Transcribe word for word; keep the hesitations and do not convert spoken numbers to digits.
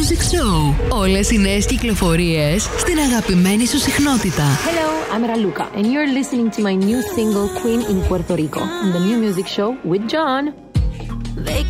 Music Show. Όλες οι νέες κυκλοφορίες στην αγαπημένη σου συχνότητα. Hello, I'm Raluca and you're listening to my new single Queen in Puerto Rico on the New Music Show with John. They